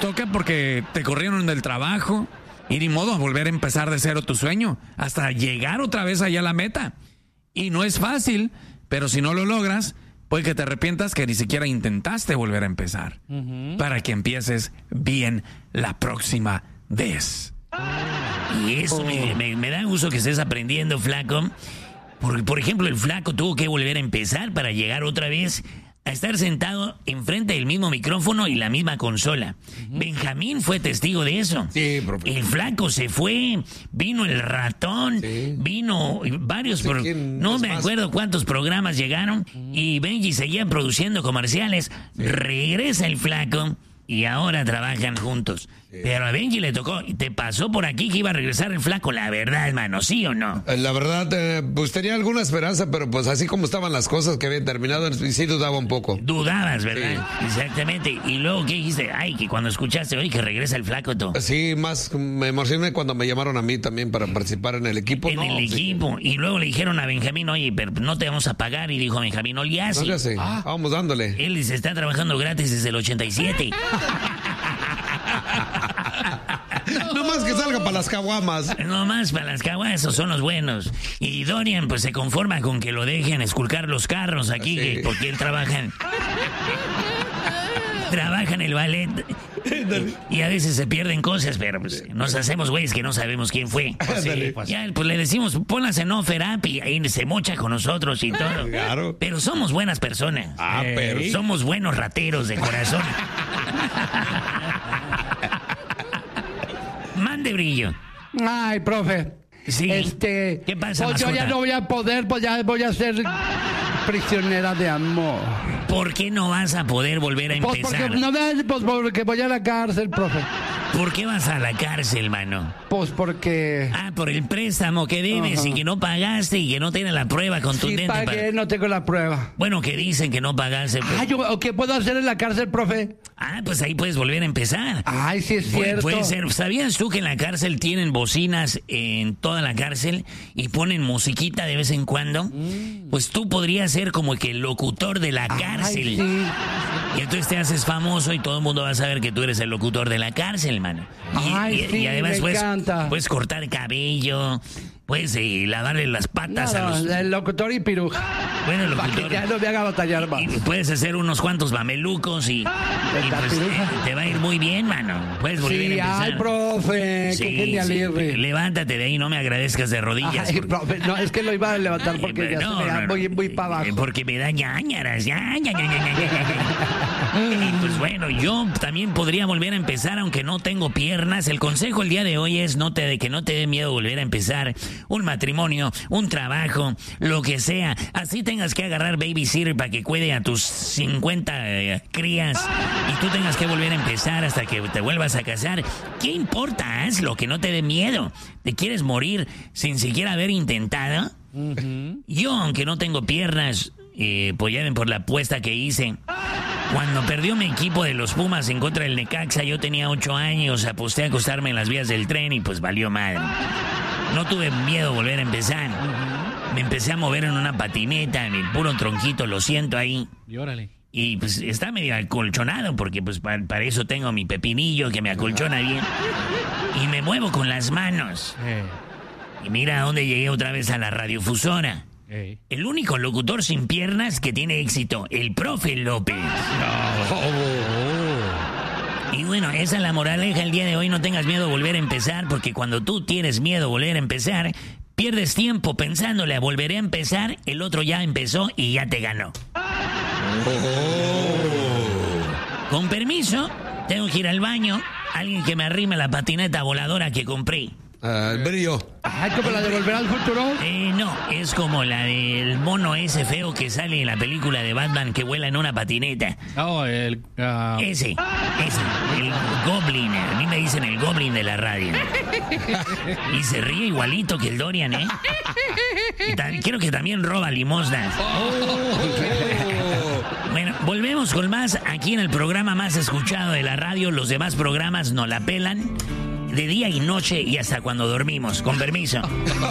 trastoca porque te corrieron del trabajo y ni modo a volver a empezar de cero tu sueño hasta llegar otra vez allá a la meta. Y no es fácil, pero si no lo logras, puede que te arrepientas que ni siquiera intentaste volver a empezar. Para que empieces bien la próxima vez. Y eso me da gusto que estés aprendiendo, flaco. Porque, por ejemplo, el flaco tuvo que volver a empezar para llegar otra vez a estar sentado enfrente del mismo micrófono y la misma consola. Benjamín fue testigo de eso. Sí, profe. El flaco se fue, vino el ratón, vino varios... no me acuerdo cuántos programas llegaron y Benji seguía produciendo comerciales. Regresa el flaco y ahora trabajan juntos. Pero a Benji le tocó, te pasó por aquí que iba a regresar el flaco, la verdad, hermano, ¿sí o no? La verdad, pues tenía alguna esperanza, pero pues así como estaban las cosas que habían terminado, sí dudaba un poco. Dudabas, ¿verdad? Sí. Exactamente. Y luego, ¿qué dijiste? Ay, que cuando escuchaste, oye, que regresa el flaco, tú. Sí, más me emocioné cuando me llamaron a mí también para participar en el equipo. En el equipo. Y luego le dijeron a Benjamín, oye, pero no te vamos a pagar. Y dijo Benjamín, no le hace. No le hace. Vamos dándole. Él dice, está trabajando gratis desde el 87. No más que salga para las caguamas. No más para las caguamas, esos son los buenos. Y Dorian pues se conforma con que lo dejen esculcar los carros aquí, Sí. porque él trabaja en el ballet. Y a veces se pierden cosas, pero pues nos hacemos güeyes que no sabemos quién fue. Ya pues le decimos, ponlas en offer up y ahí se mocha con nosotros y todo. Claro. Pero somos buenas personas. Pero Somos buenos rateros de corazón. Mande, Brillo. Ay, profe. Sí. ¿Qué pasa, pues yo mascota? ya no voy a poder, pues ya voy a ser prisionera de amor. ¿Por qué no vas a poder volver a Pues empezar? porque voy a la cárcel, profe. ¿Por qué vas a la cárcel, mano? Pues porque... Por el préstamo que debes. Ajá. Y que no pagaste y que no tienes la prueba Sí contundente. pagué, no tengo la prueba. Bueno, que dicen que no pagaste. Pues... ¿Qué puedo hacer en la cárcel, profe? Pues ahí puedes volver a empezar. Ay, sí es cierto. Puede ser. ¿Sabías tú que en la cárcel tienen bocinas en toda la cárcel y ponen musiquita de vez en cuando? Pues tú podrías ser como que el locutor de la cárcel. Ay, sí. Y entonces te haces famoso y todo el mundo va a saber que tú eres el locutor de la cárcel, mano. Y además puedes cortar cabello, puedes lavarle las patas a los... el locutor y piruja. Bueno, el Para que locutor... ya no me haga batallar más. Y puedes hacer unos cuantos mamelucos y pues, te va a ir muy bien, mano. Puedes volver a empezar. Ay, profe, qué genial. Levántate de ahí, no me agradezcas de rodillas. Ay, profe, no, es que lo iba a levantar porque ya se me da muy para abajo. Porque me da ñañaras, Y pues bueno, yo también podría volver a empezar aunque no tengo piernas. El consejo el día de hoy es que no te dé miedo volver a empezar un matrimonio, un trabajo, lo que sea. Así tengas que agarrar babysitter para que cuide a tus 50 crías y tú tengas que volver a empezar hasta que te vuelvas a casar. ¿Qué importa? Hazlo, que no te dé miedo. ¿Te quieres morir sin siquiera haber intentado? Yo, aunque no tengo piernas, pues ya ven por la apuesta que hice. Cuando perdió mi equipo de los Pumas en contra del Necaxa, yo tenía 8 años, aposté a acostarme en las vías del tren y pues valió madre. No tuve miedo a volver a empezar. Me empecé a mover en una patineta, en el puro tronquito, lo siento ahí. Y órale. Y pues está medio acolchonado porque pues para eso tengo mi pepinillo que me acolchona bien. Y me muevo con las manos. Y mira a dónde llegué otra vez, a la radiofusora. El único locutor sin piernas que tiene éxito, el profe López. Y bueno, esa es la moraleja el día de hoy. No tengas miedo a volver a empezar, porque cuando tú tienes miedo a volver a empezar, pierdes tiempo pensándole a volver a empezar. El otro ya empezó y ya te ganó. Con permiso, tengo que ir al baño. Alguien que me arrime la patineta voladora que compré. Brillo. ¿Como la de Volver al Futuro? No, es como la del mono ese feo que sale en la película de Batman que vuela en una patineta. Ese, el Goblin. A mí me dicen el Goblin de la radio. Y se ríe igualito que el Dorian, ¿eh? Y quiero que también roba limosnas. Bueno, volvemos con más aquí en el programa más escuchado de la radio. Los demás programas no la pelan. De día y noche y hasta cuando dormimos. Con permiso.